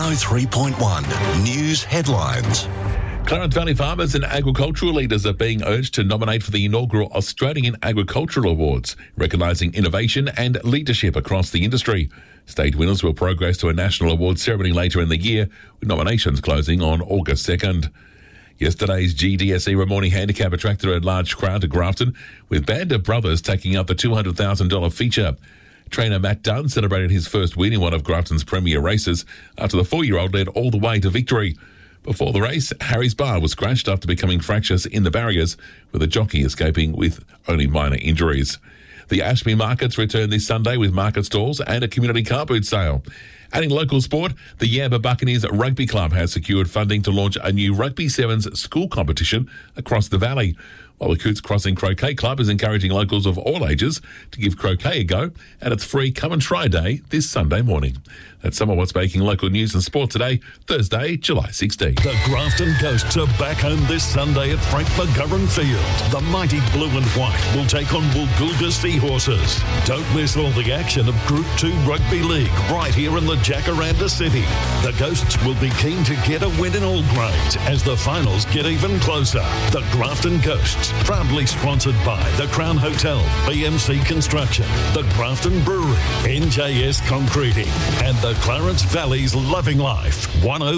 103.1 News Headlines. Clarence Valley farmers and agricultural leaders are being urged to nominate for the inaugural Australian Agricultural Awards, recognising innovation and leadership across the industry. State winners will progress to a national awards ceremony later in the year, with nominations closing on August 2nd. Yesterday's GDSE morning handicap attracted a large crowd to Grafton, with Band of Brothers taking up the $200,000 feature. Trainer Matt Dunn celebrated his first win in one of Grafton's premier races after the 4-year-old led all the way to victory. Before the race, Harry's bar was crashed after becoming fractious in the barriers, with the jockey escaping with only minor injuries. The Ashby markets return this Sunday with market stalls and a community car boot sale. And in local sport, the Yamba Buccaneers Rugby Club has secured funding to launch a new Rugby Sevens school competition across the valley, while the Coots Crossing Croquet Club is encouraging locals of all ages to give croquet a go at its free Come and Try Day this Sunday morning. That's some of what's making local news and sport today, Thursday, July 16. The Grafton Ghosts are back home this Sunday at Frank McGovern Field. The mighty blue and white will take on Woolgoolga Seahorses. Don't miss all the action of Group 2 Rugby League right here in the Jacaranda City. The Ghosts will be keen to get a win in all grades as the finals get even closer. The Grafton Ghosts, proudly sponsored by the Crown Hotel, BMC Construction, the Grafton Brewery, NJS Concreting, and the Clarence Valley's Loving Life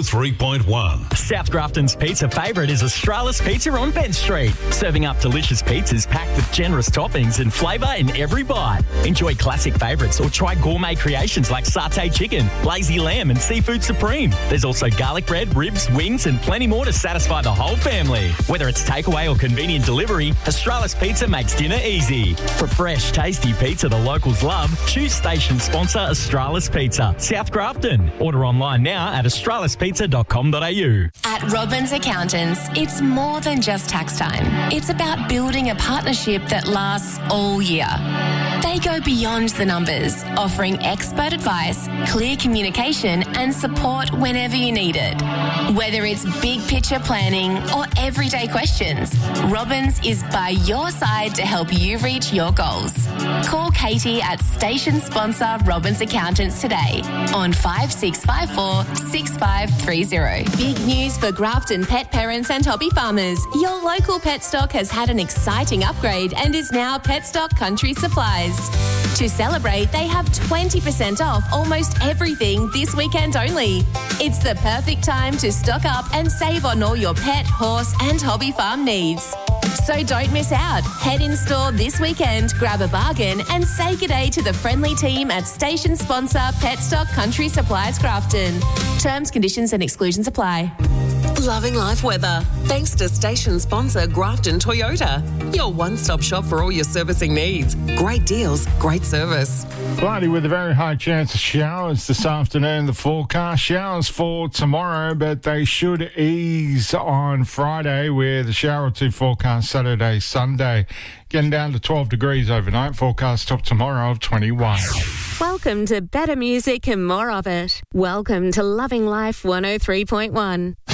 103.1. South Grafton's pizza favourite is Australis Pizza on Bent Street, serving up delicious pizzas packed with generous toppings and flavour in every bite. Enjoy classic favourites or try gourmet creations like satay chicken, lazy lamb and seafood supreme. There's also garlic bread, ribs, wings and plenty more to satisfy the whole family. Whether it's takeaway or convenient delivery, Australis Pizza makes dinner easy. For fresh, tasty pizza the locals love, choose station sponsor Australis Pizza, South Grafton. Order online now at australispizza.com.au. At Robbins Accountants, it's more than just tax time. It's about building a partnership that lasts all year. They go beyond the numbers, offering expert advice, clear communication and support whenever you need it. Whether it's big picture planning or everyday questions, Robbins is by your side to help you reach your goals. Call Katie at station sponsor Robbins Accountants today on 5654 6530. Big news for Grafton pet parents and hobby farmers. Your local pet stock has had an exciting upgrade and is now Petstock Country Supplies. To celebrate, they have 20% off almost everything this weekend only. It's the perfect time to stock up and save on all your pet, horse and hobby farm needs. So don't miss out. Head in store this weekend, grab a bargain and say good day to the friendly team at station sponsor Petstock Country Supplies Grafton. Terms, conditions and exclusions apply. Loving life weather. Thanks to station sponsor Grafton Toyota. Your one-stop shop for all your servicing needs. Great deals, great service. Cloudy with a very high chance of showers this afternoon. The forecast showers for tomorrow, but they should ease on Friday with a shower or two forecast Saturday, Sunday. Getting down to 12 degrees overnight. Forecast top tomorrow of 21. Welcome to better music and more of it. Welcome to Loving Life 103.1.